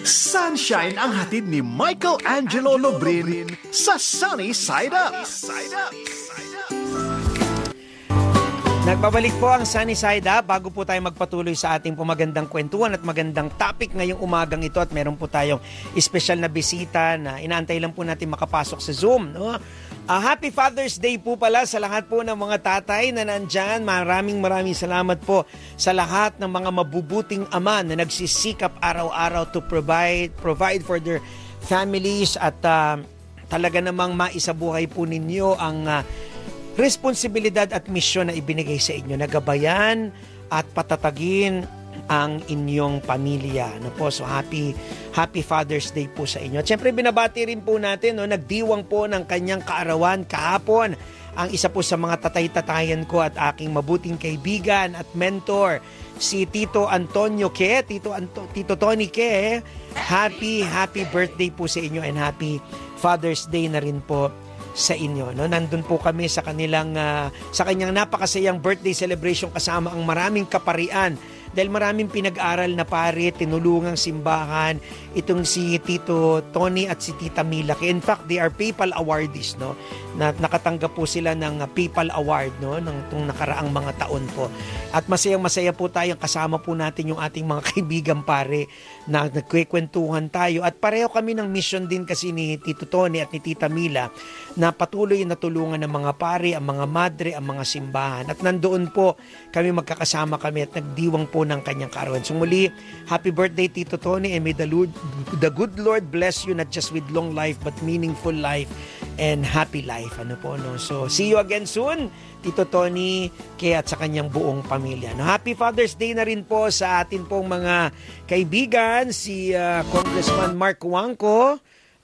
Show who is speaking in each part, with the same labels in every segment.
Speaker 1: Sunshine ang hatid ni Michael Angelo Lobrin sa Sunny Side Up.
Speaker 2: Nagbabalik po ang Sunny Side Up bago po tayo magpatuloy sa ating pumagandang kwentuhan at magandang topic ngayong umagang ito, at meron po tayong espesyal na bisita na inaantay lang po natin makapasok sa Zoom, no? Happy Father's Day po pala sa lahat po ng mga tatay na nandyan. Maraming salamat po sa lahat ng mga mabubuting ama na nagsisikap araw-araw to provide for their families, at talaga namang maisabuhay po ninyo ang responsibilidad at misyon na ibinigay sa inyo, nagabayan at patatagin ang inyong pamilya. No po? So happy Father's Day po sa inyo. At syempre binabati rin po natin, no, nagdiwang po ng kanyang kaarawan kahapon ang isa po sa mga tatay-tatayan ko at aking mabuting kaibigan at mentor, si Tito Antonio Ke, Tito Tony Ke. Happy birthday po sa inyo and happy Father's Day na rin po sa inyo, no? Nandun po kami sa kanyang napakasayang birthday celebration kasama ang maraming kaparian, dahil maraming pinag-aral na pare, tinulungang simbahan itong si Tito Tony at si Tita Mila. In fact, they are PayPal awardees, no? Nakatanggap po sila ng PayPal award, no, ng itong nakaraang mga taon po. At masayang-masaya po tayong kasama po natin yung ating mga kaibigan pare na nagkwekwentuhan tayo, at pareho kami ng mission din kasi ni Tito Tony at ni Tita Mila na patuloy na tulungan ng mga pare, ang mga madre, ang mga simbahan. At nandoon po kami, magkakasama kami at nagdiwang po ng kanyang kaarawan. So muli, happy birthday Tito Tony, and may the good Lord bless you not just with long life but meaningful life and happy life. Ano po, no? So see you again soon, Tito Tony, at sa kanyang buong pamilya. No, happy Father's Day na rin po sa atin pong mga kaibigan, si Congressman Mark Wangco.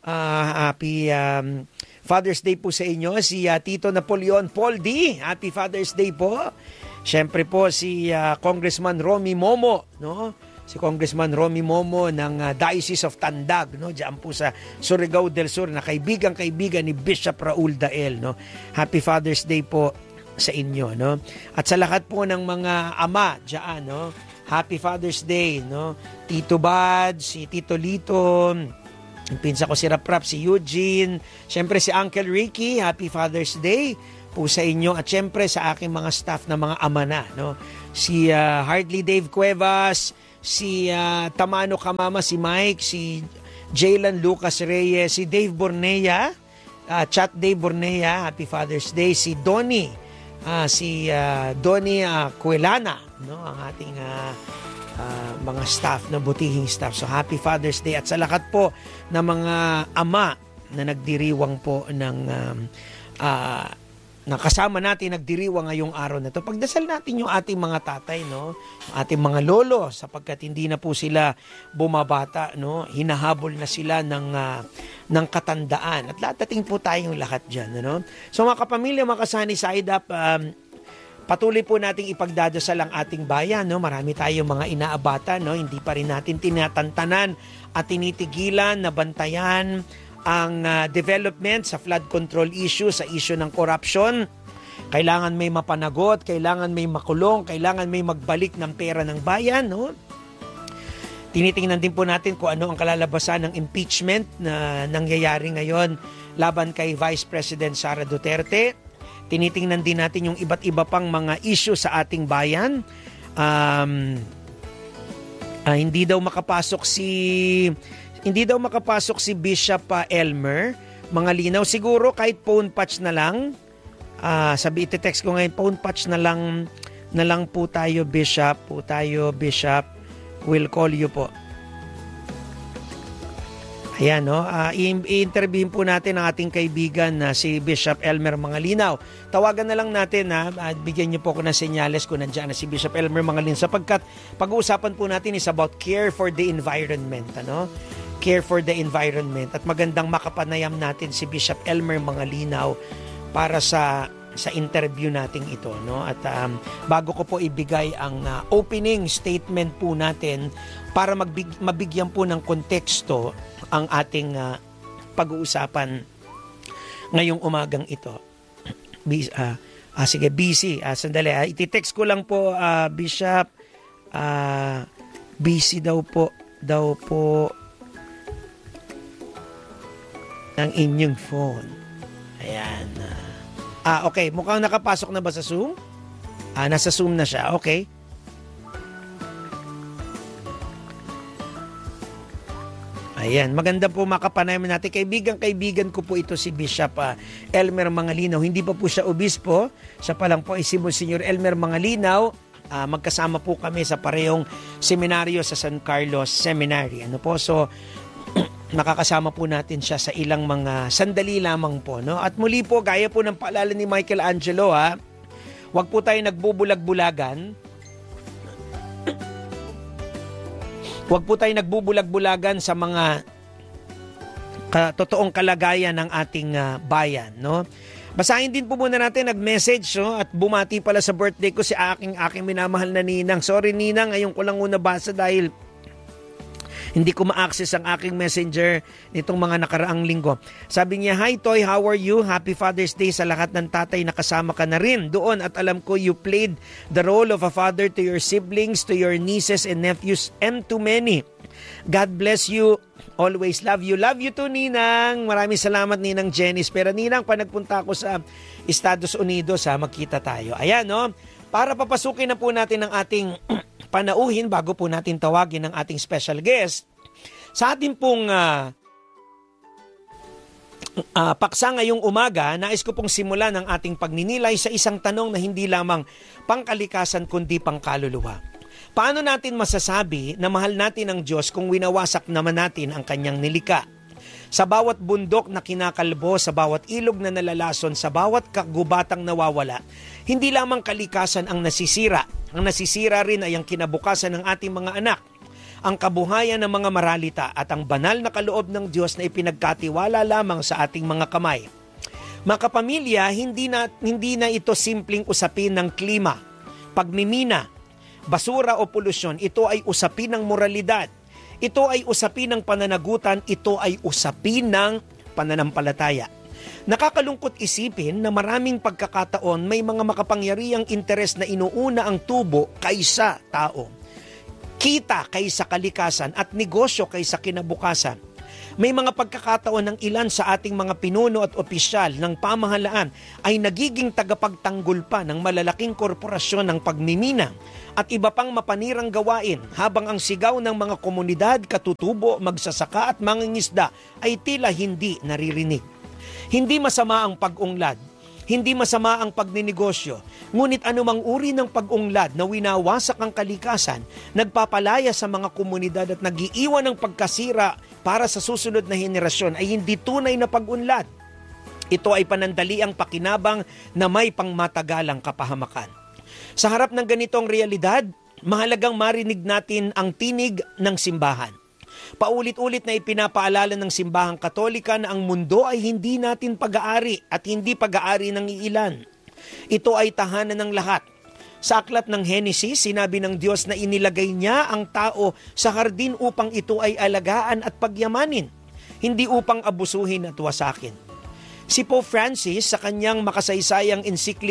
Speaker 2: Happy Father's Day po sa inyo. Si Tito Napoleon Paul D. Happy Father's Day po. Siyempre po si Congressman Romy Momo, no? Si Congressman Romy Momo ng Diocese of Tandag, no? Diyan po sa Surigao del Sur, na kaibigan ni Bishop Raul Dael, no? Happy Father's Day po sa inyo, no? At sa lahat po ng mga ama diyan, no? Happy Father's Day, no? Tito Bad, si Tito Lito, ang pinsa ko si Raprap, si Eugene, siyempre si Uncle Ricky, happy Father's Day po sa inyo. At siyempre sa aking mga staff na mga ama na, no? Si Hardly Dave Cuevas, si Tamano Kamama, si Mike, si Jaylan Lucas Reyes, si Dave Bornea, Chat Dave Bornea, happy Father's Day. Si Donnie, si Donnie Cuelana, no? Ang ating mga staff, na butihing staff. So happy Father's Day. At sa lahat po ng mga ama na nagdiriwang po ng nakasama natin, nagdiriwang ngayong araw na to. Pagdasal natin yung ating mga tatay, no? Ating mga lolo, sapagkat hindi na po sila bumabata, no? Hinahabol na sila ng katandaan. At dadating po tayong lahat dyan, no? So mga kapamilya, mga Sunny Side Up, patuloy po nating ipagdadasal ang ating bayan, no? Marami tayong mga inaabata, no? Hindi pa rin natin tinatantanan at tinitigilan na bantayan ang development sa flood control issue, sa issue ng corruption. Kailangan may mapanagot, kailangan may makulong, kailangan may magbalik ng pera ng bayan, no? Tinitingnan din po natin kung ano ang kalalabasan ng impeachment na nangyayari ngayon laban kay Vice President Sara Duterte. Tinitingnan din natin yung iba't iba pang mga issue sa ating bayan. Hindi daw makapasok si Bishop Elmer. Mga linaw siguro kahit phone patch na lang. Ite-text ko ngayon, phone patch na lang po tayo, Bishop. We'll call you po. Ayan, no? I-interviewin po natin ang ating kaibigan na si Bishop Elmer Mangalinaw. Tawagan na lang natin, bigyan niyo po ako ng senyales kung nandiyan na si Bishop Elmer Mangalinaw, sapagkat pag-uusapan po natin is about care for the environment, ano? Care for the environment. At magandang makapanayam natin si Bishop Elmer Mangalinaw para sa interview nating ito, no? At bago ko po ibigay ang opening statement po natin para mabigyan po ng konteksto ang ating pag-uusapan ngayong umagang ito. Sige, busy. Sandali. Iti-text ko lang po, Bishop. Busy daw po. ng inyong phone. Ayan. Okay. Mukhang nakapasok na ba sa Zoom? Nasa Zoom na siya. Okay. Ayan, maganda po makapanayaman natin. Kaibigan ko po ito si Bishop Elmer Mangalinaw. Hindi pa po siya obispo. Siya pa lang po ay si Monsignor Elmer Mangalinaw. Magkasama po kami sa parehong seminaryo sa San Carlos Seminary. So, nakakasama po natin siya sa ilang mga sandali lamang po. No? At muli po, gaya po ng paalala ni Michael Angelo, huwag po tayo nagbubulag-bulagan. Huwag po tayo nagbubulag-bulagan sa mga totoong kalagayan ng ating bayan. No? Basahin din po muna natin, nag-message at bumati pala sa birthday ko si aking minamahal na ninang. Sorry ninang, ngayon ko lang una basa dahil hindi ko ma-access ang aking messenger nitong mga nakaraang linggo. Sabi niya, "Hi Toy, how are you? Happy Father's Day sa lahat ng tatay na kasama ka na rin doon at alam ko you played the role of a father to your siblings, to your nieces and nephews, and to many. God bless you. Always love you." Love you too, Ninang. Maraming salamat, Ninang Janice. Pero Ninang, pa nagpunta ako sa Estados Unidos, magkita tayo. Ayan, no? Para papasukin na po natin ang ating panauhin bago po natin tawagin ang ating special guest. Sa ating pong paksa ngayong umaga, nais ko pong simulan ang ating pagninilay sa isang tanong na hindi lamang pangkalikasan kundi pangkaluluwa. Paano natin masasabi na mahal natin ang Diyos kung winawasak naman natin ang kanyang nilikha? Sa bawat bundok na kinakalbo, sa bawat ilog na nalalason, sa bawat kagubatang nawawala, hindi lamang kalikasan ang nasisira. Ang nasisira rin ay ang kinabukasan ng ating mga anak, ang kabuhayan ng mga maralita at ang banal na kaloob ng Diyos na ipinagkatiwala lamang sa ating mga kamay. Mga kapamilya, hindi na ito simpleng usapin ng klima, pagmimina, basura o polusyon. Ito ay usapin ng moralidad. Ito ay usapin ng pananagutan, ito ay usapin ng pananampalataya. Nakakalungkot isipin na maraming pagkakataon may mga makapangyarihang interes na inuuna ang tubo kaysa tao. Kita kaysa kalikasan at negosyo kaysa kinabukasan. May mga pagkakataon ng ilan sa ating mga pinuno at opisyal ng pamahalaan ay nagiging tagapagtanggol pa ng malalaking korporasyon ng pagmimina at iba pang mapanirang gawain habang ang sigaw ng mga komunidad, katutubo, magsasaka at mangingisda ay tila hindi naririnig. Hindi masama ang pag-unglad, hindi masama ang pagninegosyo, ngunit anumang uri ng pag-unglad na winawasak ang kalikasan, nagpapalaya sa mga komunidad at nagiiwan ng pagkasira para sa susunod na henerasyon ay hindi tunay na pag-unlad. Ito ay panandaliang pakinabang na may pangmatagalang kapahamakan. Sa harap ng ganitong realidad, mahalagang marinig natin ang tinig ng simbahan. Paulit-ulit na ipinapaalala ng simbahang Katolika na ang mundo ay hindi natin pag-aari at hindi pag-aari ng iilan. Ito ay tahanan ng lahat. Sa aklat ng Henesis, sinabi ng Diyos na inilagay niya ang tao sa hardin upang ito ay alagaan at pagyamanin, hindi upang abusuhin at wasakin. Si Pope Francis sa kanyang makasaysayang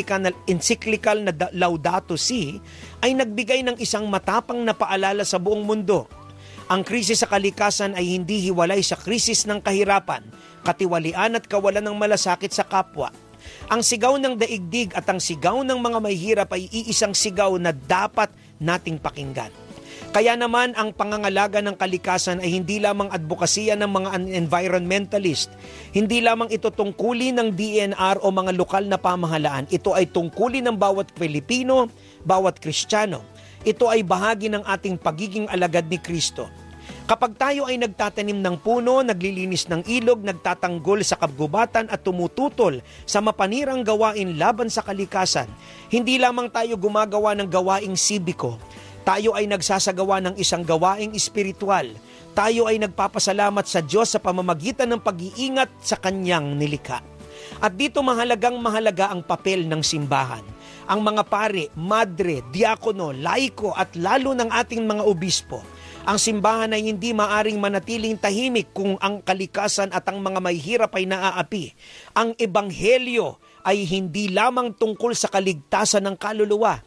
Speaker 2: encyclical na Laudato Si ay nagbigay ng isang matapang na paalala sa buong mundo. Ang krisis sa kalikasan ay hindi hiwalay sa krisis ng kahirapan, katiwalian at kawalan ng malasakit sa kapwa. Ang sigaw ng daigdig at ang sigaw ng mga mahihirap ay iisang sigaw na dapat nating pakinggan. Kaya naman ang pangangalaga ng kalikasan ay hindi lamang advokasya ng mga environmentalist, hindi lamang ito tungkulin ng DNR o mga lokal na pamahalaan. Ito ay tungkulin ng bawat Pilipino, bawat Kristiyano. Ito ay bahagi ng ating pagiging alagad ni Kristo. Kapag tayo ay nagtatanim ng puno, naglilinis ng ilog, nagtatanggol sa kagubatan at tumututol sa mapanirang gawain laban sa kalikasan, hindi lamang tayo gumagawa ng gawaing sibiko. Tayo ay nagsasagawa ng isang gawaing espiritual. Tayo ay nagpapasalamat sa Diyos sa pamamagitan ng pag-iingat sa Kanyang nilikha. At dito mahalaga ang papel ng simbahan. Ang mga pare, madre, diakono, laiko at lalo ng ating mga obispo. Ang simbahan ay hindi maaring manatiling tahimik kung ang kalikasan at ang mga mahihirap ay naaapi. Ang ebanghelyo ay hindi lamang tungkol sa kaligtasan ng kaluluwa.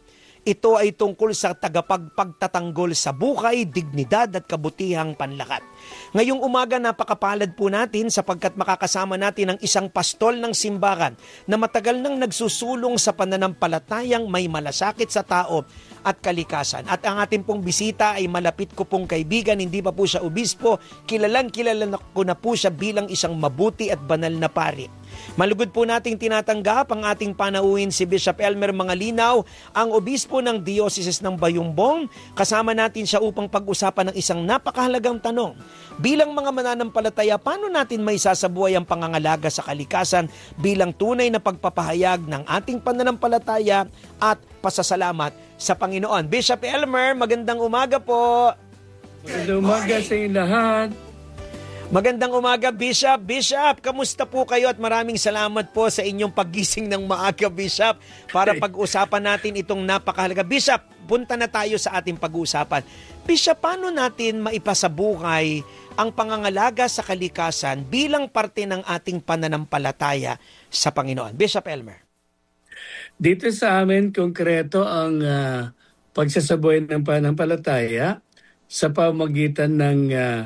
Speaker 2: Ito ay tungkol sa tagapagpagtatanggol sa buhay, dignidad at kabutihang panlakat. Ngayong umaga napakapalad po natin sapagkat makakasama natin ang isang pastol ng simbahan na matagal nang nagsusulong sa pananampalatayang may malasakit sa tao at kalikasan. At ang ating pong bisita ay malapit ko pong kaibigan, hindi pa po siya obispo, kilala ko na po siya bilang isang mabuti at banal na pari. Malugod po nating tinatanggap ang ating panauhin si Bishop Elmer Mangalinaw, ang obispo ng Diocese ng Bayumbong. Kasama natin siya upang pag-usapan ng isang napakahalagang tanong. Bilang mga mananampalataya, paano natin may sasabuhay ang pangangalaga sa kalikasan bilang tunay na pagpapahayag ng ating pananampalataya at pasasalamat sa Panginoon? Bishop Elmer, magandang umaga po.
Speaker 3: Magandang umaga sa inyo lahat.
Speaker 2: Magandang umaga, Bishop. Bishop, kamusta po kayo at maraming salamat po sa inyong paggising ng maaga, Bishop, para pag-usapan natin itong napakahalaga. Bishop, punta na tayo sa ating pag-uusapan. Bishop, paano natin maipasabuhay ang pangangalaga sa kalikasan bilang parte ng ating pananampalataya sa Panginoon? Bishop Elmer.
Speaker 3: Dito sa amin, konkreto ang pagsasabuhay ng pananampalataya sa pamagitan ng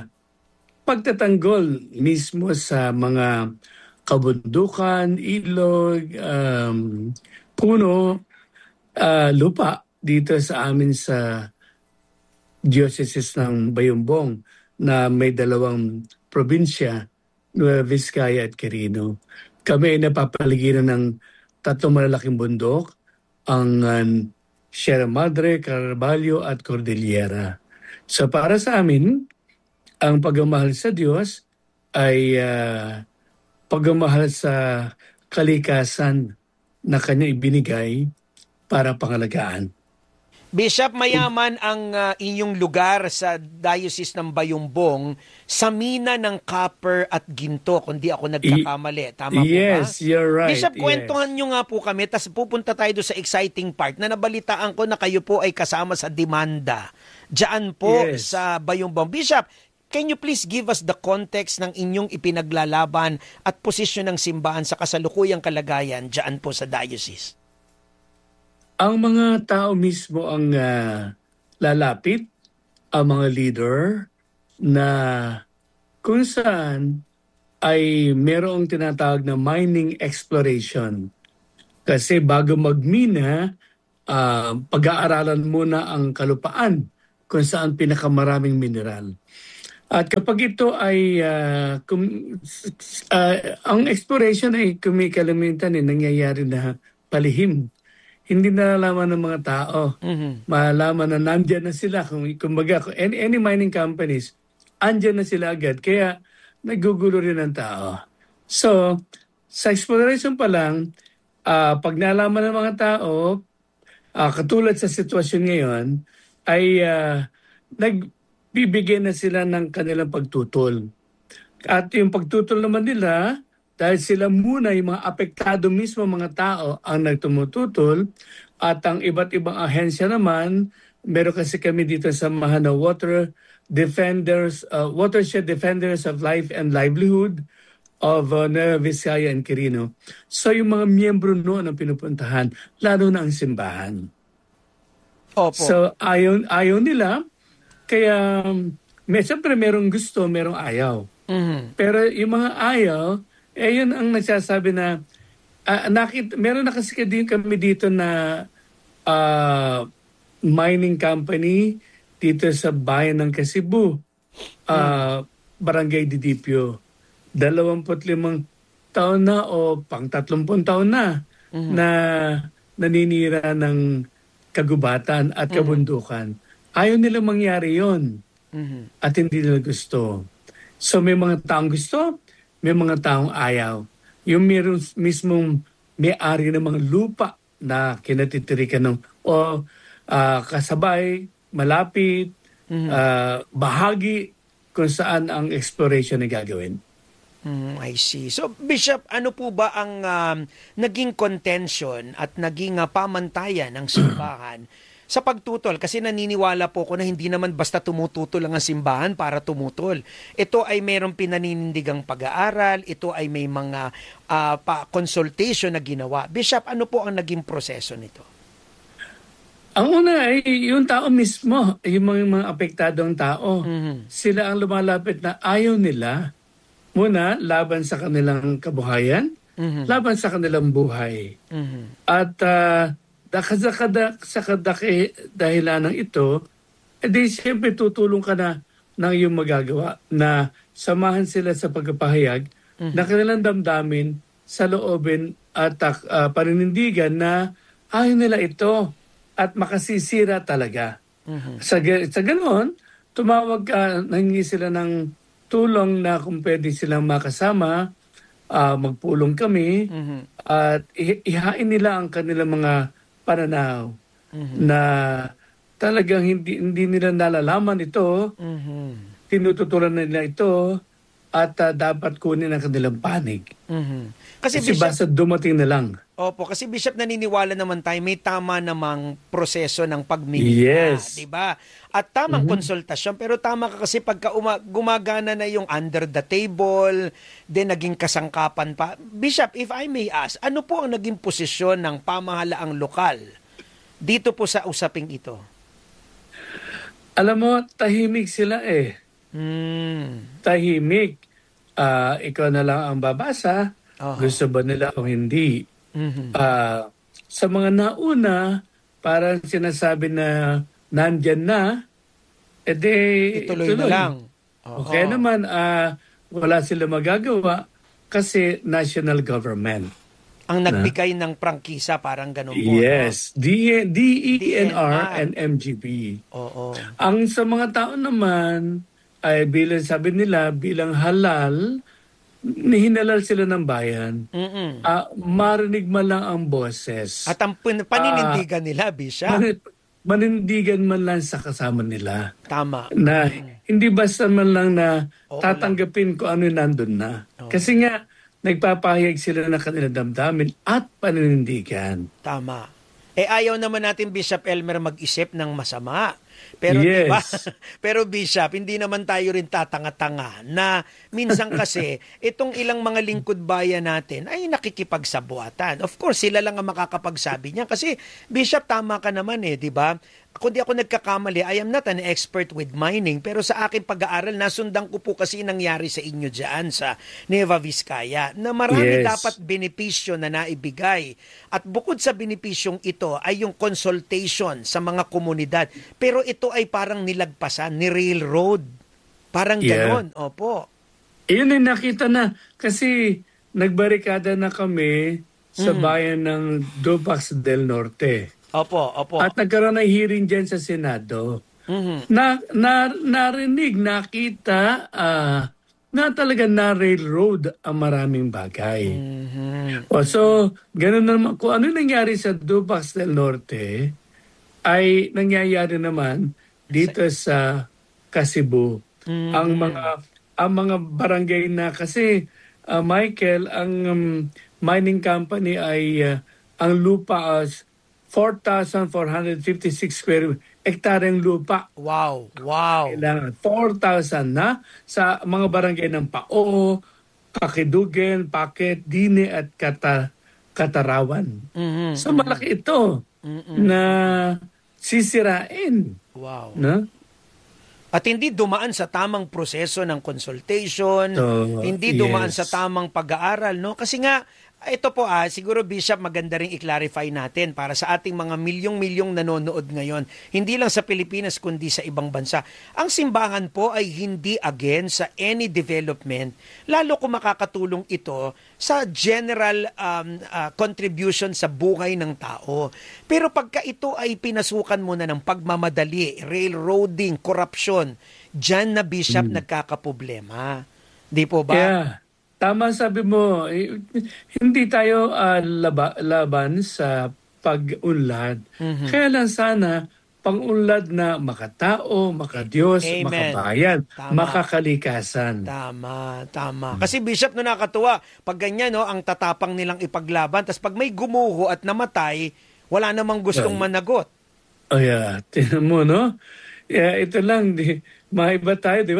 Speaker 3: pagtatanggol mismo sa mga kabundukan, ilog, puno, lupa dito sa amin sa Diocese ng Bayumbong na may dalawang probinsya, Nueva Vizcaya at Quirino. Kami ay napapaligiran ng tatlong malalaking bundok, ang Sierra Madre, Carvalho at Cordillera. So para sa amin, ang pagmamahal sa Diyos ay pagmamahal sa kalikasan na Kanya ibinigay para pangalagaan.
Speaker 2: Bishop, mayaman ang inyong lugar sa Diocese ng Bayumbong sa mina ng copper at ginto, kung di ako nagkakamali. Tama po ba?
Speaker 3: Yes, you're right.
Speaker 2: Bishop, kwentuhan nyo nga po kami, tapos pupunta tayo doon sa exciting part na nabalitaan ko na kayo po ay kasama sa demanda. Diyan po sa Bayumbong. Bishop, can you please give us the context ng inyong ipinaglalaban at posisyon ng simbahan sa kasalukuyang kalagayan diyan po sa diocese?
Speaker 3: Ang mga tao mismo ang lalapit, ang mga leader na kung saan ay merong tinatawag na mining exploration. Kasi bago magmina, pag-aaralan muna ang kalupaan kung saan pinakamaraming mineral. At kapag ito ay, ang exploration ay kumikalimitan nangyayari na palihim. Hindi nalalaman ng mga tao. Malaman na nandyan na sila. Kumbaga, any mining companies, andyan na sila agad. Kaya nagugulo rin ang tao. So, sa exploration pa lang, pag nalaman ng mga tao, katulad sa sitwasyon ngayon, ay nagbibigyan na sila ng kanilang pagtutol. At yung pagtutol naman nila, dahil sila muna yung mga apektado mismo mga tao ang nagtumututol, at ang iba't ibang ahensya naman, meron kasi kami dito sa Mahana Watershed Defenders of Life and Livelihood of Nueva Vizcaya and Quirino. So yung mga miyembro noon ang pinupuntahan, lalo na ang simbahan.
Speaker 2: Opo.
Speaker 3: So ayaw nila, kaya siyempre merong gusto, merong ayaw. Pero yung mga ayaw, yun ang nagsasabi na, meron na kasi kami dito na mining company dito sa bayan ng Kasibu, Barangay Didipio. 25 taon na o pang 30 taon na na naninira ng kagubatan at kabundukan. Ayaw nila mangyari yon at hindi nila gusto. So may mga taong gusto, may mga taong ayaw. Yung meron mismong may-ari ng mga lupa na kinatitirikan ng kasabay, malapit, bahagi kung saan ang exploration na gagawin.
Speaker 2: I see. So, Bishop, ano po ba ang naging contention at naging pamantayan ng simbahan sa pagtutol? Kasi naniniwala po ko na hindi naman basta tumututol ang simbahan para tumutol. Ito ay mayroong pinaninindigang pag-aaral, ito ay may mga consultation na ginawa. Bishop, ano po ang naging proseso nito?
Speaker 3: Ang una ay yung tao mismo, yung mga apektadong tao. Sila ang lumalapit na ayaw nila. Muna, laban sa kanilang kabuhayan, laban sa kanilang buhay. At sa dahilan ng ito, edi siyempre tutulong ka na ng iyong magagawa na samahan sila sa pagpapahayag na kanilang damdamin sa loobin at paninindigan na ayaw nila ito at makasisira talaga. Sa ganoon, tumawag nangingi sila ng tulong na kung pwede silang makasama, magpulong kami, at ihain nila ang kanilang mga pananaw na talagang hindi nila nalalaman ito, tinututulan nila ito, at dapat kunin ang kanilang panig. Kasi Bishop, basta dumating na lang.
Speaker 2: Opo, kasi Bishop, naniniwala naman tayo may tama namang proseso ng pagmimita,
Speaker 3: yes,
Speaker 2: di ba? At tamang konsultasyon, pero tama ka kasi pagka gumagana na yung under the table, then naging kasangkapan pa. Bishop, if I may ask, ano po ang naging posisyon ng pamahalaang lokal dito po sa usaping ito?
Speaker 3: Alam mo, tahimik sila eh. Tahimik. Ikaw na lang ang babasa. Gusto ba nila o hindi? Sa mga nauna, parang sinasabi na nandyan na,
Speaker 2: ituloy na lang.
Speaker 3: Okay naman, wala sila magagawa kasi national government.
Speaker 2: Ang nagbigay ng prangkisa, parang ganun po.
Speaker 3: Yes, DENR and MGB. Ang sa mga tao naman, ay bilang sabi nila, bilang halal, hinalal sila ng bayan. Marinig man lang ang boses.
Speaker 2: At ang paninindigan nila, Bishop?
Speaker 3: Manindigan man lang sa kasama nila.
Speaker 2: Tama.
Speaker 3: Na hindi basta man lang na tatanggapin ko ano nandun na. Kasi nga, nagpapahayag sila ng kanilang damdamin at paninindigan.
Speaker 2: Tama. Ayaw naman natin, Bishop Elmer, mag-isip ng masama. Pero
Speaker 3: yes,
Speaker 2: diba? Pero Bishop, hindi naman tayo rin tatanga-tanga na minsan kasi itong ilang mga lingkod bayan natin ay nakikipagsabuatan. Of course, sila lang ang makakapagsabi niya kasi Bishop, tama ka naman di ba? Kung di ako nagkakamali, I am not an expert with mining, pero sa aking pag-aaral, nasundan ko po kasi nangyari sa inyo dyan sa Nueva Vizcaya na marami dapat benepisyo na naibigay. At bukod sa benepisyong ito ay yung consultation sa mga komunidad. Pero ito ay parang nilagpasan, ni railroad. Parang ganon. Opo.
Speaker 3: Iyon ay nakita na kasi nagbarikada na kami sa bayan ng Dupax del Norte.
Speaker 2: Opo.
Speaker 3: At nagkaroon ng hearing dyan sa Senado. Narinig, nakita na talaga na railroad ang maraming bagay. So, ganun naman. Kung ano nangyari sa Dupax del Norte, ay nangyayari naman dito sa Kasibu. Ang mga barangay na kasi, Michael, ang mining company ay ang lupa as 4,456 square hektaryeng lupa.
Speaker 2: Wow.
Speaker 3: Kailangan 4,000 na sa mga barangay ng Pao, Kakidugen, Paket, Dine at Katarawan. So malaki ito na sisirain.
Speaker 2: Wow.
Speaker 3: No?
Speaker 2: At hindi dumaan sa tamang proseso ng consultation, hindi dumaan sa tamang pag-aaral, no? Kasi nga, ito po siguro Bishop, maganda rin i-clarify natin para sa ating mga milyong-milyong nanonood ngayon, hindi lang sa Pilipinas kundi sa ibang bansa. Ang simbahan po ay hindi against sa any development, lalo kung makakatulong ito sa general contribution sa buhay ng tao. Pero pagka ito ay pinasukan muna ng pagmamadali, railroading, korupsyon, dyan na Bishop nagkakaproblema. Di po ba?
Speaker 3: Yeah. Tama sabi mo, hindi tayo laban sa pag-unlad. Kaya lang sana pang-unlad na makatao, makadiyos, makabayan, makakalikasan.
Speaker 2: Tama. Kasi Bishop, no, nakatuwa, pag ganyan, no, ang tatapang nilang ipaglaban, tas pag may gumuho at namatay, wala namang gustong managot.
Speaker 3: Tinan mo, no? Ito lang, maiba tayo, di ba?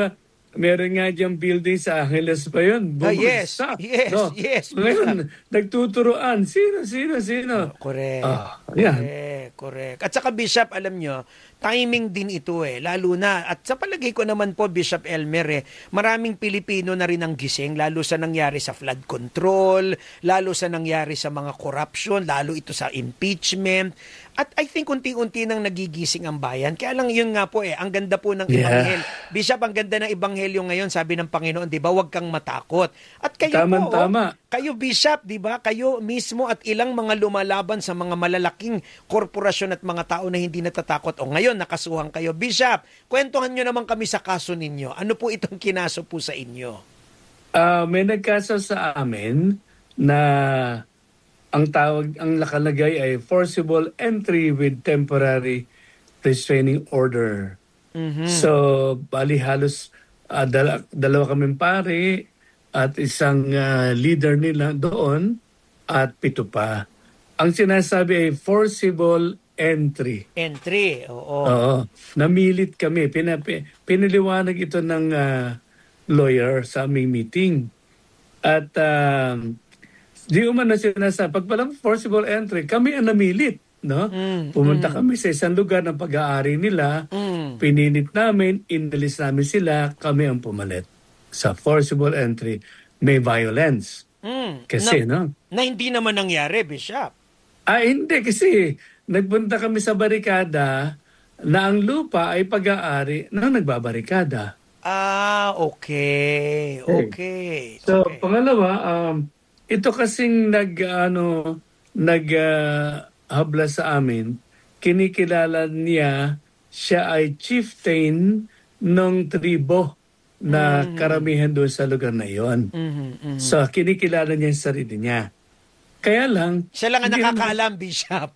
Speaker 3: meron nga diyang building sa Angeles pa yun.
Speaker 2: Yes.
Speaker 3: Bumagsak,
Speaker 2: Yes.
Speaker 3: no?
Speaker 2: Yes.
Speaker 3: Ngayon, nagtuturoan. Sino?
Speaker 2: Correct.
Speaker 3: Yan.
Speaker 2: Correct. At saka Bishop, alam nyo, timing din ito lalo na. At sa palagay ko naman po, Bishop Elmer, maraming Pilipino na rin ang gising, lalo sa nangyari sa flood control, lalo sa nangyari sa mga corruption, lalo ito sa impeachment. At I think unti-unti nang nagigising ang bayan. Kaya lang yun nga po ang ganda po ng Ibanghel. Bishop, ang ganda ng Ibanghelyo ngayon, sabi ng Panginoon, di ba, huwag kang matakot. At kayo
Speaker 3: Tama.
Speaker 2: Kayo Bishop, di ba, kayo mismo at ilang mga lumalaban sa mga malalaking korporasyon at mga tao na hindi natatakot. O ngayon, nakasuhan kayo. Bishop, kwentuhan nyo naman kami sa kaso ninyo. Ano po itong kinaso po sa inyo?
Speaker 3: May nagkaso sa amin na ang nakalagay ay forcible entry with temporary restraining order. So, bali halos dalawa kaming pare at isang leader nila doon at 7 pa. Ang sinasabi ay forcible entry.
Speaker 2: Entry, oo.
Speaker 3: Oo. Namilit kami. Pinaliwanag ito ng lawyer sa aming meeting. At di umano sinasabi, pag palang forcible entry, kami ang namilit. No? Pumunta kami sa isang lugar ng pag-aari nila, pininit namin, inalis namin sila, kami ang pumalit. Sa forcible entry, may violence. Kasi, no?
Speaker 2: Na hindi naman nangyari, Bishop.
Speaker 3: Hindi kasi nagpunta kami sa barikada na ang lupa ay pag-aari ng nagbabarikada.
Speaker 2: Okay.
Speaker 3: So, pangalawa, ito kasing habla sa amin, kinikilala niya, siya ay chieftain ng tribo na karamihan doon sa lugar na iyon. So, kinikilala niya yung sarili niya. Kaya lang...
Speaker 2: Siya lang ang nakakaalam, Bishop.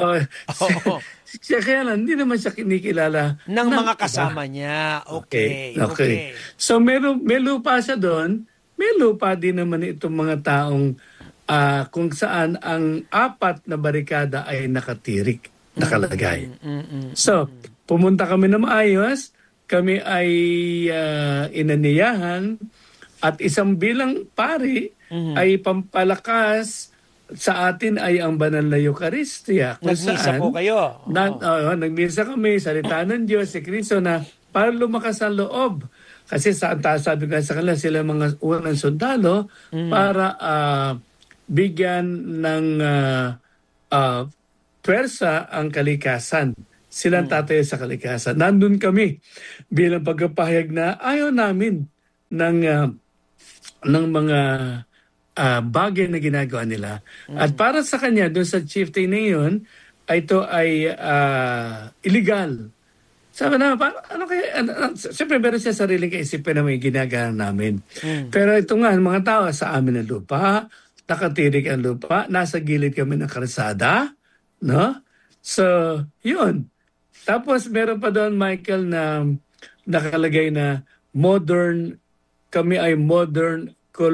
Speaker 3: Kaya lang, hindi naman siya kinikilala
Speaker 2: ng mga kasama niya. Okay.
Speaker 3: So, may lupa siya doon. May lupa din naman itong mga taong kung saan ang 4 na barikada ay nakatirik, nakalagay. So, pumunta kami na maayos. Kami ay inaniyahan at isang bilang pari ay pampalakas sa atin ay ang banal na Eucharistia.
Speaker 2: Nagmisa po kayo.
Speaker 3: Nagmisa kami, salita ng Diyos, si Kristo na para lumakas ang loob. Kasi sabi ko sa kanila, sila mga unang sundalo para bigyan ng pwersa ang kalikasan. Silang tatayo sa kalikasan. Nandun kami bilang pagpapahayag na ayaw namin ng mga bagay na ginagawa nila. At para sa kanya, doon sa chieftain na yun, ito ay illegal. Sabi na, siyempre meron siya sariling kaisipan na may ginagawa namin. Pero ito nga, mga tao sa amin ng lupa, nakatirik ang lupa, nasa gilid kami ng kalsada, no? So, yun. Tapos meron pa doon, Michael, na nakalagay na kami ay modern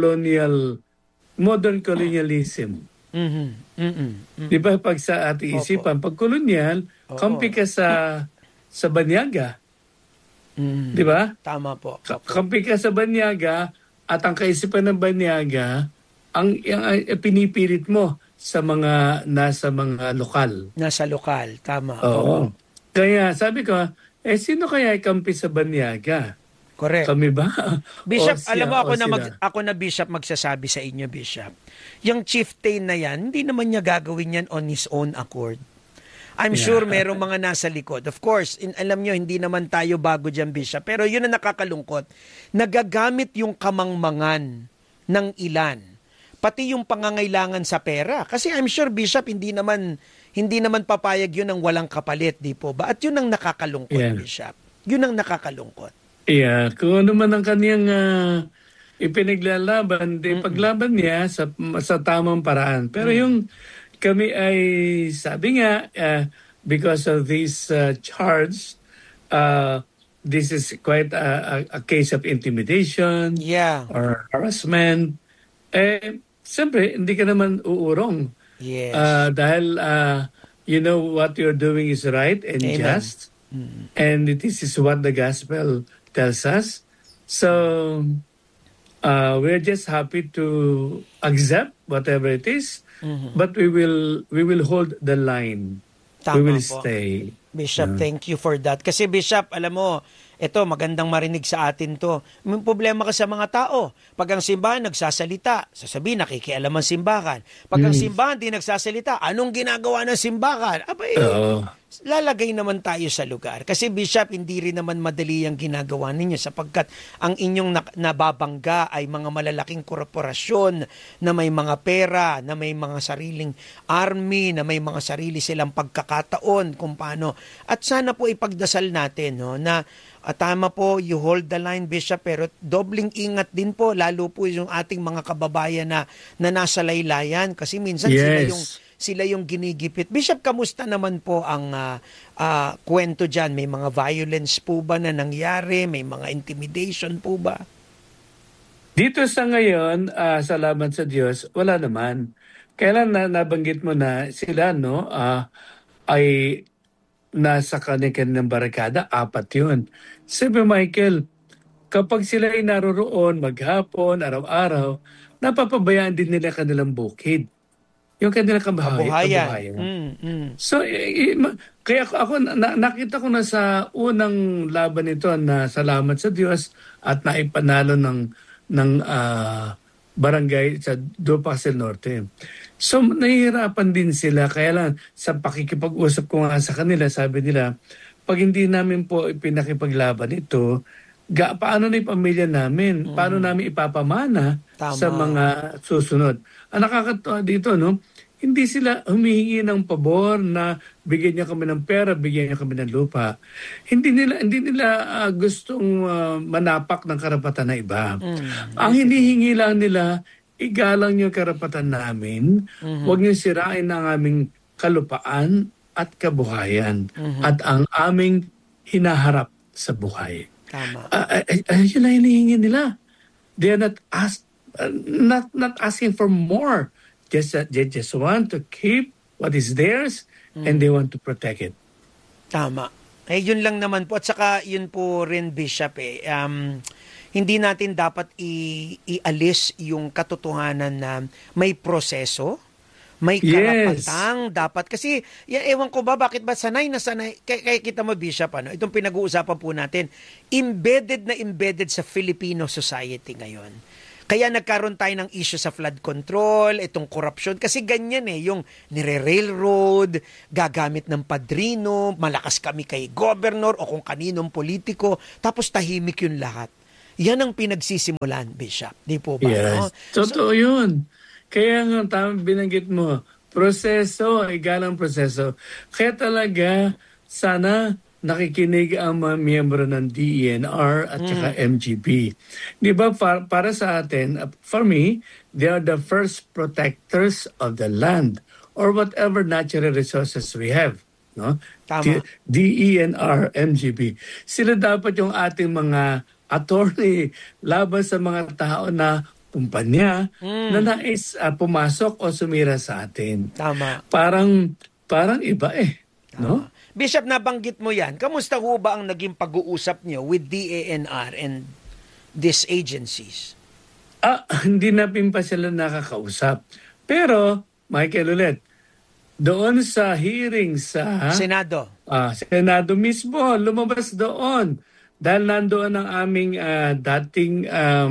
Speaker 3: colonialism. Di ba pag sa ating isipan, pag kolonyal, kampi ka sa banyaga. Di ba?
Speaker 2: Tama po.
Speaker 3: Kampi ka sa banyaga at ang kaisipan ng banyaga, ang pinipilit mo sa mga nasa mga lokal.
Speaker 2: Nasa lokal, tama.
Speaker 3: Oo. Kaya sabi ko, sino kaya ikampi sa banyaga?
Speaker 2: Correct.
Speaker 3: Kami ba?
Speaker 2: Bishop, alam mo ako na Bishop magsasabi sa inyo, Bishop. Yung chieftain na yan, hindi naman niya gagawin yan on his own accord. I'm sure merong mga nasa likod. Of course, alam nyo, hindi naman tayo bago dyan, Bishop. Pero yun ang nakakalungkot. Nagagamit yung kamangmangan ng ilan. Pati yung pangangailangan sa pera. Kasi I'm sure, Bishop, hindi naman papayag yun ng walang kapalit, di po ba? At yun ang nakakalungkot, Bishop. Yun ang nakakalungkot.
Speaker 3: Yeah, kung ano man ang kaniyang ipinaglalaban, paglaban niya sa tamang paraan. Pero yung kami ay, sabi nga, because of this charge, this is quite a case of intimidation or harassment. Siyempre, hindi ka naman uurong.
Speaker 2: Yes.
Speaker 3: Dahil you know what you're doing is right and just. And this is what the gospel tells us. So, we're just happy to accept whatever it is, but we will hold the line. We
Speaker 2: Tama
Speaker 3: will
Speaker 2: po.
Speaker 3: stay.
Speaker 2: Bishop, thank you for that. Kasi Bishop, alam mo, ito, magandang marinig sa atin to. May problema ka sa mga tao. Pag ang simbahan nagsasalita, sasabihin, nakikialam ang simbahan. Pag ang simbahan di nagsasalita, anong ginagawa ng simbahan? Abay,
Speaker 3: Oo.
Speaker 2: lalagay naman tayo sa lugar. Kasi Bishop, hindi rin naman madali ang ginagawa ninyo sapagkat ang inyong nababangga ay mga malalaking korporasyon na may mga pera, na may mga sariling army, na may mga sarili silang pagkakataon kung paano. At sana po ipagdasal natin no, na tama po, you hold the line, Bishop, pero dobling ingat din po, lalo po yung ating mga kababayan na nasa laylayan kasi minsan sila yung ginigipit. Bishop, kamusta naman po ang kwento dyan? May mga violence po ba na nangyari? May mga intimidation po ba?
Speaker 3: Dito sa ngayon, salamat sa Diyos, wala naman. Kailan nabanggit mo na sila, no, ay nasa kanilang barikada, 4 yun. Sabi Michael, kapag sila ay naroroon maghapon, araw-araw, napapabayaan din nila kanilang bukid. Yung kanilang kabuhayan. So, kaya ako, nakita ko na sa unang laban nito na salamat sa Diyos at naipanalo ng barangay sa Dupac del Norte. So, nahihirapan din sila. Kaya lang, sa pakikipag-usap ko nga sa kanila, sabi nila, pag hindi namin po pinakipaglaban ito, paano na yung pamilya namin? Paano namin ipapamana sa mga susunod? Ang nakakatawa dito, no? Hindi sila humihingi ng pabor na bigyan niya kami ng pera, bigyan niya kami ng lupa. Hindi nila gustong manapak ng karapatan na iba. Ang hinihingi lang nila, igalang niyo karapatan namin, huwag niyo sirain ang aming kalupaan at kabuhayan at ang aming hinaharap sa buhay.
Speaker 2: Tama.
Speaker 3: Yun ang hinihingi nila. They are not asking for more. They just want to keep what is theirs and they want to protect it.
Speaker 2: Tama. Yun lang naman po. At saka yun po rin, Bishop, hindi natin dapat ialis yung katotohanan na may proseso, may karapatang dapat. Kasi, ewan ko ba, bakit ba sanay na sanay? Kaya kita mo, Bishop, itong pinag-uusapan po natin, embedded sa Filipino society ngayon. Kaya nagkaroon tayo ng issue sa flood control, itong corruption. Kasi ganyan yung nire-railroad, gagamit ng padrino, malakas kami kay governor o kung kaninong politiko, tapos tahimik yun lahat. Yan ang pinagsisimulan, Bishop. Di po ba?
Speaker 3: Yes.
Speaker 2: No?
Speaker 3: Totoo yun. Kaya nga tama binanggit mo, proseso, igalang proseso. Kaya talaga, sana nakikinig ang mga miyembro ng DENR at saka MGB. Di ba, para sa atin, for me, they are the first protectors of the land or whatever natural resources we have. No?
Speaker 2: Tama.
Speaker 3: DENR, MGB. Sila dapat yung ating mga attorney laban sa mga tao na kumpanya na nais pumasok o sumira sa atin.
Speaker 2: Tama.
Speaker 3: Parang iba no?
Speaker 2: Bishop, nabanggit mo yan. Kamusta ho ba ang naging pag-uusap nyo with DENR and these agencies?
Speaker 3: Hindi namin pa sila nakakausap. Pero, Michael ulit, doon sa hearing sa
Speaker 2: Senado.
Speaker 3: Senado mismo, lumabas doon. Dahil nandoon ang aming dating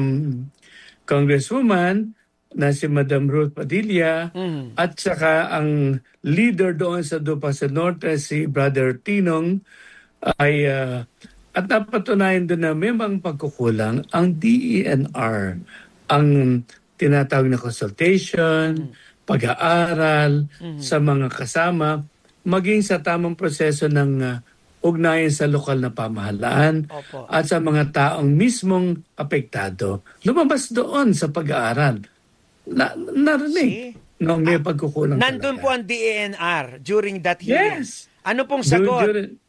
Speaker 3: congresswoman na si Madam Ruth Padilla at saka ang leader doon sa Dupac del Norte, si Brother Tinong, ay at napatunayan doon na may mga pagkukulang ang DENR, ang tinatawag na consultation, pag-aaral sa mga kasama, maging sa tamang proseso ng ugnayan sa lokal na pamahalaan at sa mga taong mismong apektado. Lumabas doon sa pag-aaral. Narinig. No, may pagkukulang
Speaker 2: nandun
Speaker 3: talaga.
Speaker 2: po ang DENR during that hearing.
Speaker 3: Yes.
Speaker 2: Ano pong sagot?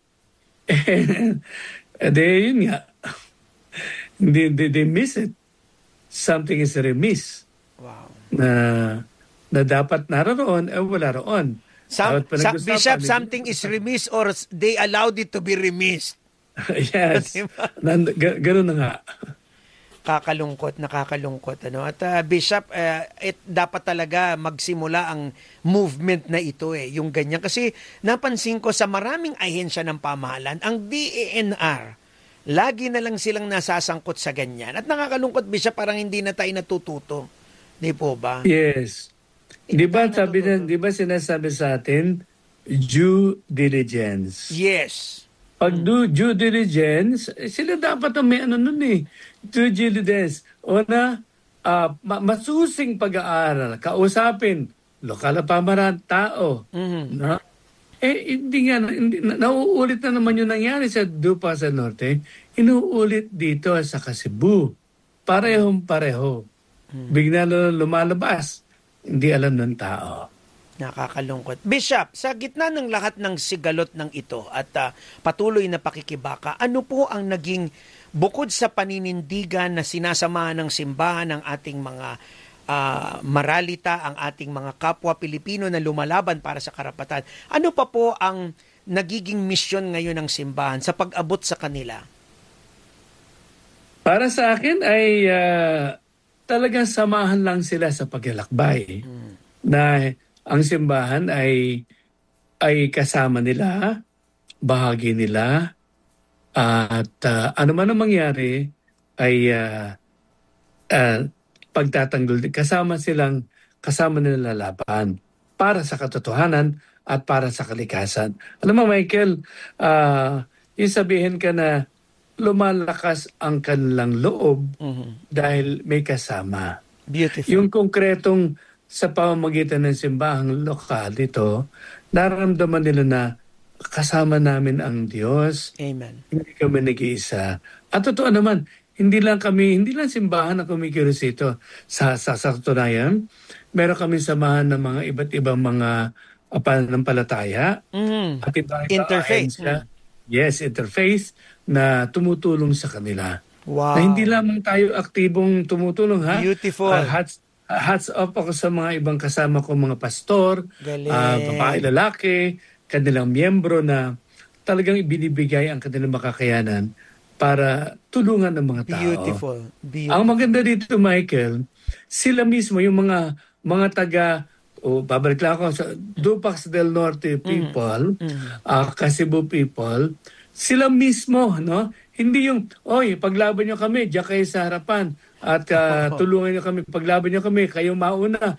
Speaker 3: Yun nga. They miss it. Something is remiss.
Speaker 2: Wow.
Speaker 3: Na dapat naroon, wala roon.
Speaker 2: Bishop, something is remiss or they allowed it to be remissed.
Speaker 3: Yes. Ganun na nga.
Speaker 2: Nakakalungkot. Ano? At Bishop, dapat talaga magsimula ang movement na ito yung ganyan. Kasi napansin ko sa maraming ahensya ng pamahalaan, ang DENR, lagi na lang silang nasasangkot sa ganyan. At nakakalungkot, Bishop, parang hindi na tayo natututo. Di po ba?
Speaker 3: Yes. Di ba sinasabi sa atin, due diligence?
Speaker 2: Yes.
Speaker 3: Pag due diligence, sila dapat ang may due diligence. Una, masusing pag-aaral, kausapin, lokal na pamahalaan, tao. No? Hindi nauulit na naman yung nangyari sa Dupa sa Norte, inuulit dito sa Cebu. Parehong-pareho. Bigla na lumalabas, hindi alam ng tao.
Speaker 2: Nakakalungkot. Bishop, sa gitna ng lahat ng sigalot ng ito at patuloy na pakikibaka, ano po ang naging bukod sa paninindigan na sinasamahan ng simbahan ng ating mga maralita, ang ating mga kapwa Pilipino na lumalaban para sa karapatan, ano pa po ang nagiging misyon ngayon ng simbahan sa pag-abot sa kanila?
Speaker 3: Para sa akin ay talagang samahan lang sila sa paglalakbay. Na ang simbahan ay kasama nila, bahagi nila, at ano man ang mangyari ay pagtatanggol, kasama nila laban para sa katotohanan at para sa kalikasan. Alam mo, Michael, yung sabihin ka na lumalakas ang kanilang loob dahil may kasama.
Speaker 2: Beautiful.
Speaker 3: Yung konkretong sa pamamagitan ng simbahang lokal dito, nararamdaman nila na kasama namin ang Diyos.
Speaker 2: Amen.
Speaker 3: Hindi kami nag-iisa. At totoo naman, hindi lang simbahan ang kumikilos ito. Sa katunayan, meron kami samahan ng mga iba't ibang mga pananampalataya. At
Speaker 2: interfaith.
Speaker 3: Yes, interfaith na tumutulong sa kanila.
Speaker 2: Wow.
Speaker 3: Na hindi lamang tayo aktibong tumutulong, ha?
Speaker 2: Beautiful.
Speaker 3: Hats off ako sa mga ibang kasama ko, mga pastor, babae, lalaki, kanilang miyembro na talagang ibinibigay ang kanilang makakayanan para tulungan ng mga tao.
Speaker 2: Beautiful.
Speaker 3: Ang maganda dito, Michael, sila mismo, yung mga taga, babalik lang ako sa Dupax del Norte people, Cebu people, sila mismo, no? Hindi yung, paglaban nyo kami, diyan kayo sa harapan, at tulungan nyo kami, paglaban nyo kami, kayo mauna,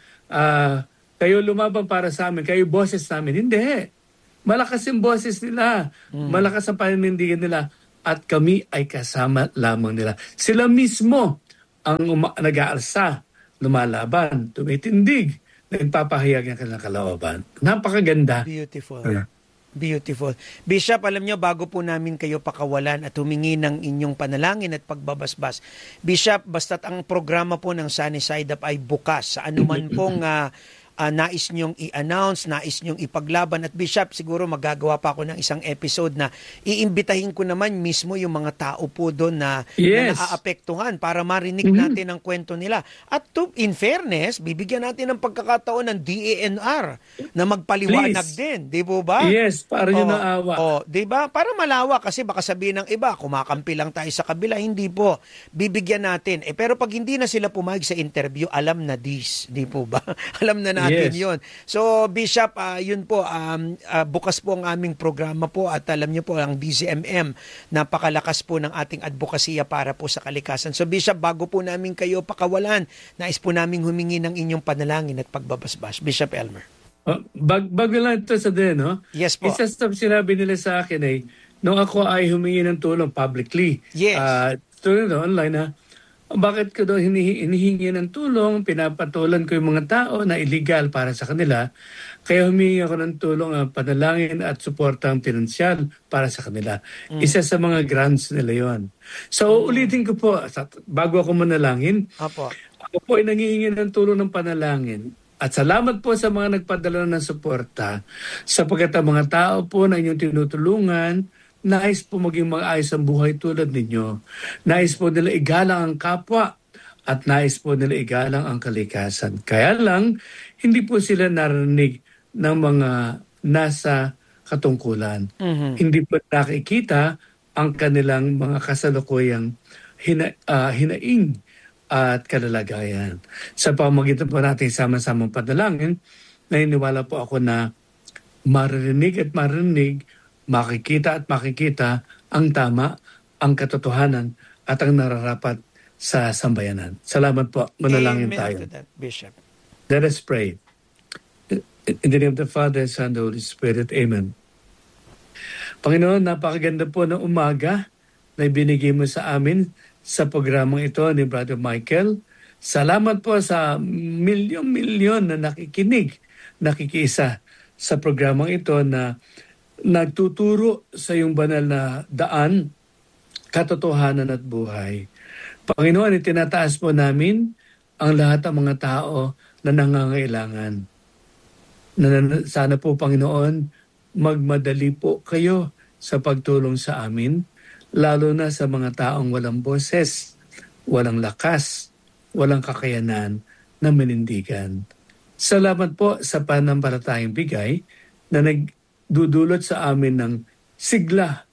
Speaker 3: kayo lumaban para sa amin, kayo boses namin. Hindi. Malakas yung boses nila, malakas ang paninindigan nila, at kami ay kasama lamang nila. Sila mismo ang nag-aalsa, lumalaban, tumitindig, nagpapahayag ng kanilang kalooban. Napakaganda.
Speaker 2: Beautiful. Beautiful. Bishop, alam nyo, bago po namin kayo pakawalan at humingi ng inyong panalangin at pagbabasbas, Bishop, basta't ang programa po ng Sunny Side Up ay bukas sa anuman pong nais nyong i-announce, nais nyong ipaglaban. At Bishop, siguro magagawa pa ako ng isang episode na iimbitahin ko naman mismo yung mga tao po doon na naaapektuhan para marinig natin ang kwento nila. At in fairness, bibigyan natin ng pagkakataon ng DENR na magpaliwanag din. Di po ba?
Speaker 3: Yes, para yun naawa.
Speaker 2: Di ba? Para malawak kasi baka sabihin ng iba, kumakampi lang tayo sa kabila. Hindi po. Bibigyan natin. Pero pag hindi na sila pumayag sa interview, alam na this. Di po ba? Alam na natin yun. So, Bishop, yun po, bukas po ang aming programa po at alam niyo po, ang DZMM, napakalakas po ng ating advokasya para po sa kalikasan. So, Bishop, bago po namin kayo pakawalan, nais po namin humingi ng inyong panalangin at pagbabasbas. Bishop Elmer.
Speaker 3: Bago lang ito sa din, no?
Speaker 2: Yes po.
Speaker 3: Isa sa sinabi nila sa akin ay, nung ako ay humingi ng tulong publicly, online, ha? Bakit ko daw hinihingi ng tulong, pinapatulan ko yung mga tao na illegal para sa kanila, kaya humingi ako ng tulong, panalangin at suportang pinansyal para sa kanila. Isa sa mga grants nila yon. So, ulitin ko po, bago ako manalangin, ako po ay nangihingi ng tulong ng panalangin. At salamat po sa mga nagpadala ng suporta, sapagkat ang mga tao po na inyong tinutulungan, nais po maging maayos ang buhay tulad ninyo. Nais po nila igalang ang kapwa at nais po nila igalang ang kalikasan. Kaya lang, hindi po sila narinig ng mga nasa katungkulan. Hindi po nakikita ang kanilang mga kasalukuyang hinaing at kalalagayan. Sa pamamagitan po natin sama-samang panalangin, naniniwala po ako na maririnig at maririnig, makikita at makikita ang tama, ang katotohanan at ang nararapat sa sambayanan. Salamat po. Manalangin
Speaker 2: Amen
Speaker 3: tayo.
Speaker 2: to that, Bishop.
Speaker 3: Let us pray. In the name of the Father, Son, and the Holy Spirit. Amen. Panginoon, napakaganda po ng umaga na ibinigay mo sa amin sa programang ito ni Brother Michael. Salamat po sa milyon-milyon na nakikiisa sa programang ito na nagtuturo sa iyong banal na daan, katotohanan at buhay. Panginoon, itinataas po namin ang lahat ng mga tao na nangangailangan. Sana po, Panginoon, magmadali po kayo sa pagtulong sa amin, lalo na sa mga taong walang boses, walang lakas, walang kakayanan na manindigan. Salamat po sa panampalatayang bigay na nagdudulot sa amin ng sigla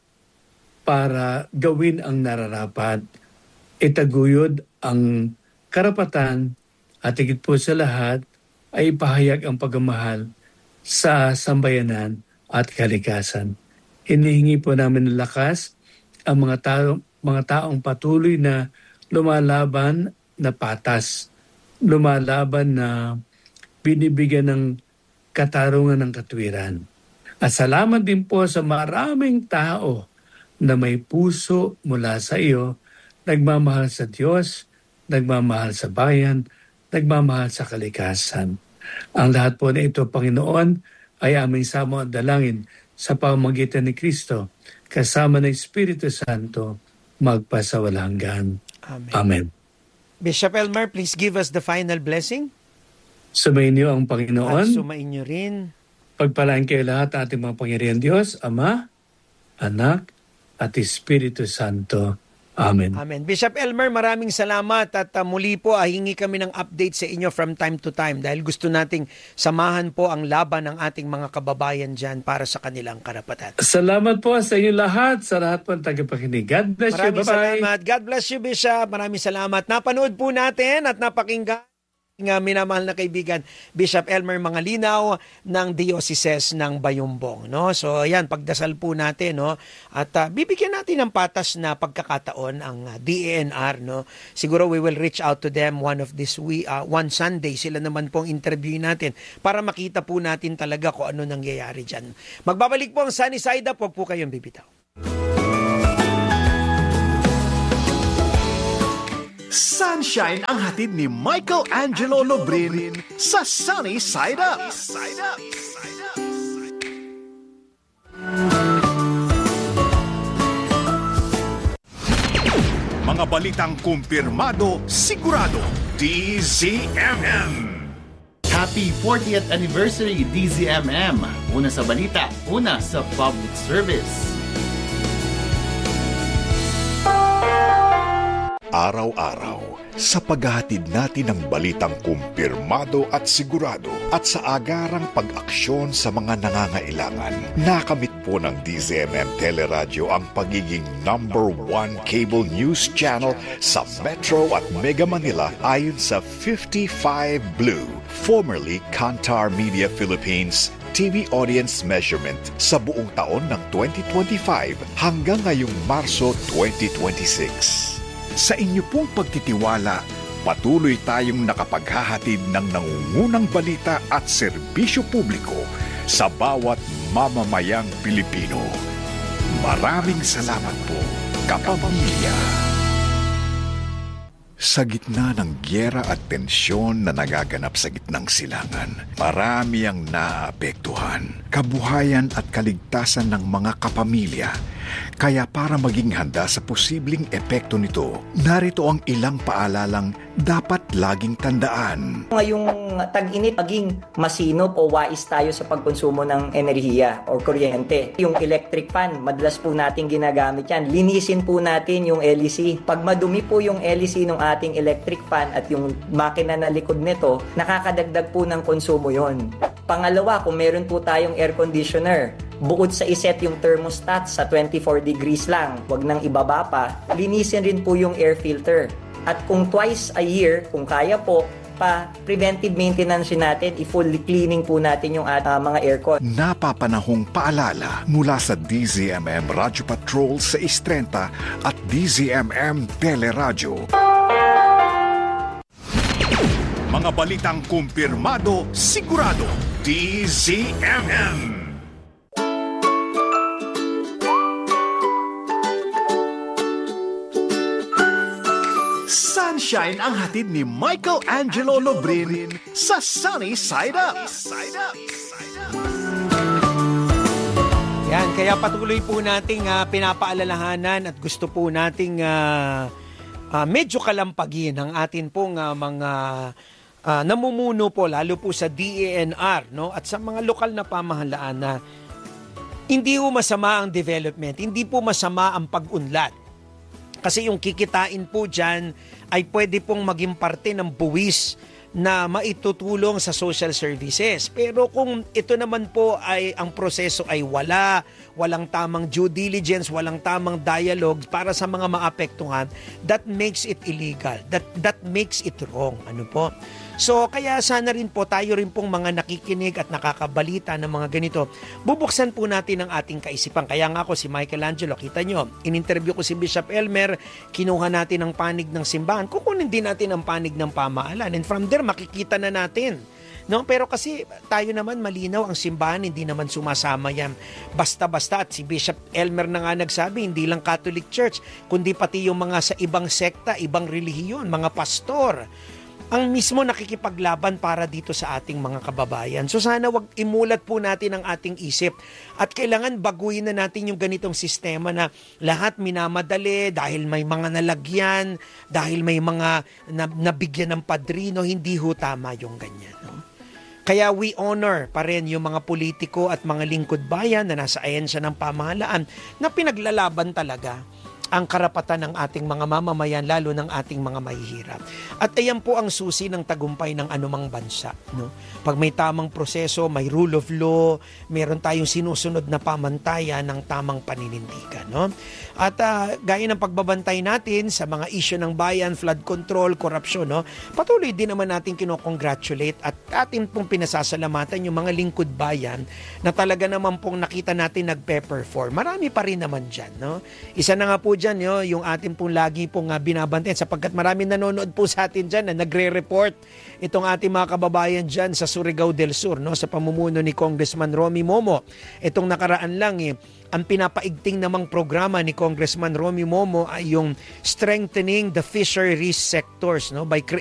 Speaker 3: para gawin ang nararapat, itaguyod ang karapatan at higit po sa lahat ay ipahayag ang pagmamahal sa sambayanan at kalikasan. Hinihingi po namin ng lakas ang mga taong patuloy na lumalaban na patas, lumalaban na binibigyan ng katarungan ng katwiran. At salamat din po sa maraming tao na may puso mula sa iyo, nagmamahal sa Diyos, nagmamahal sa bayan, nagmamahal sa kalikasan. Ang lahat po na ito, Panginoon, ay aming samo at dalangin sa pamamagitan ni Kristo, kasama ng Espiritu Santo, magpasawalang hanggan.
Speaker 2: Amen.
Speaker 3: Amen.
Speaker 2: Bishop Elmer, please give us the final blessing.
Speaker 3: Sumayin niyo ang
Speaker 2: At
Speaker 3: Panginoon.
Speaker 2: sumain niyo rin.
Speaker 3: Pagpalain kayo lahat ating mga pangyarihan Diyos, Ama, Anak, at Espiritu Santo. Amen.
Speaker 2: Amen. Bishop Elmer, maraming salamat at muli po hingi kami ng update sa inyo from time to time dahil gusto nating samahan po ang laban ng ating mga kababayan dyan para sa kanilang karapatan.
Speaker 3: Salamat po sa inyo lahat, sa lahat po ng tagapakinig. God bless you.
Speaker 2: Maraming
Speaker 3: Bye-bye.
Speaker 2: salamat. God bless you, Bishop. Maraming salamat. Napanood po natin at napakinggan ng minamahal na kaibigan, Bishop Elmer Mangalinaw ng Diocese ng Bayumbong. No? So, ayan, pagdasal po natin. No? At bibigyan natin ng patas na pagkakataon ang DENR. No? Siguro we will reach out to them one Sunday. Sila naman pong interview natin para makita po natin talaga kung ano nangyayari dyan. Magbabalik po ang Sunny Side Up. Huwag po kayong bibitaw.
Speaker 1: Sunshine ang hatid ni Michael Angelo Lobrin sa Sunny Side Up. Mga balitang kumpirmado, sigurado, DZMM.
Speaker 4: Happy 40th anniversary DZMM. Una sa balita, una sa public service.
Speaker 5: Araw-araw, sa paghahatid natin ng balitang kumpirmado at sigurado at sa agarang pag-aksyon sa mga nangangailangan, nakamit po ng DZMM Teleradyo ang pagiging #1 cable news channel sa Metro at Mega Manila ayon sa 55 Blue, formerly Kantar Media Philippines TV audience measurement sa buong taon ng 2025 hanggang ngayong Marso 2026. Sa inyo pong pagtitiwala, patuloy tayong nakapaghahatid ng nangungunang balita at serbisyo publiko sa bawat mamamayang Pilipino. Maraming salamat po, kapamilya. Sa gitna ng gyera at tensyon na nagaganap sa gitnang silangan, marami ang naaapektuhan, kabuhayan at kaligtasan ng mga kapamilya. Kaya para maging handa sa posibleng epekto nito, narito ang ilang paalalang dapat laging tandaan.
Speaker 6: Ngayong tag-init, maging masinop o wais tayo sa pagkonsumo ng enerhiya o kuryente. Yung electric fan, madalas po natin ginagamit yan. Linisin po natin yung LEC. Pag madumi po yung LEC ng ating electric fan at yung makina na likod nito, nakakadagdag po ng konsumo yon. Pangalawa, kung meron po tayong air conditioner, bukod sa iset yung thermostat sa 24 degrees lang, wag nang ibaba pa, linisin rin po yung air filter. At kung twice a year, kung kaya po, preventive maintenance natin, i-full cleaning po natin yung mga aircon.
Speaker 5: Napapanahong paalala mula sa DZMM Radio Patrol sa 630 at DZMM Teleradyo. Mga balitang kumpirmado, sigurado, DZMM.
Speaker 1: Sunshine ang hatid ni Michael Angelo Lobrin sa Sunny Side Up.
Speaker 2: Yan, kaya patuloy po nating pinapaalalahanan at gusto po nating medyo kalampagin ang atin pong mga namumuno po, lalo po sa DENR, no? At sa mga lokal na pamahalaan na hindi po masama ang development, hindi po masama ang pag-unlad. Kasi yung kikitain po dyan ay pwede pong maging parte ng buwis na maitutulong sa social services. Pero kung ito naman po ay ang proseso ay walang tamang due diligence, walang tamang dialogue para sa mga maapektuhan, that makes it illegal. That makes it wrong. Ano po? So kaya sana rin po tayo rin pong mga nakikinig at nakakabalita ng mga ganito, bubuksan po natin ang ating kaisipan. Kaya nga ako si Michael Angelo, kita nyo, in-interview ko si Bishop Elmer, kinuha natin ang panig ng simbahan, kukunin din natin ang panig ng pamahalaan. And from there, makikita na natin. No? Pero kasi tayo naman malinaw, ang simbahan hindi naman sumasama yan basta-basta. At si Bishop Elmer na nga nagsabi, hindi lang Catholic Church, kundi pati yung mga sa ibang sekta, ibang relihiyon, mga pastor, ang mismo nakikipaglaban para dito sa ating mga kababayan. So sana wag imulat po natin ang ating isip at kailangan baguhin na natin yung ganitong sistema na lahat minamadali dahil may mga nalagyan, dahil may mga nabigyan ng padrino, hindi ho tama yung ganyan. No? Kaya we honor pa rin yung mga politiko at mga lingkod bayan na nasa ahensya ng pamahalaan na pinaglalaban talaga ang karapatan ng ating mga mamamayan, lalo ng ating mga mahihirap. At ayan po ang susi ng tagumpay ng anumang bansa. No? Pag may tamang proseso, may rule of law, meron tayong sinusunod na pamantayan ng tamang paninindigan. No? At gaya ng pagbabantay natin sa mga issue ng bayan, flood control, korupsyon, no? Patuloy din naman natin kinocongratulate at atin pong pinasasalamatan yung mga lingkod bayan na talaga naman pong nakita natin nagpe-perform. Marami pa rin naman dyan. No? Isa na nga po dyan, yung ating pong lagi pong binabantayan sapagkat marami nanonood po sa atin dyan na nagre-report itong ating mga kababayan dyan sa Surigao del Sur, no? Sa pamumuno ni Congressman Romy Momo. Itong nakaraan lang ang pinapaigting namang programa ni Congressman Romy Momo ay yung strengthening the fisheries sectors, no? By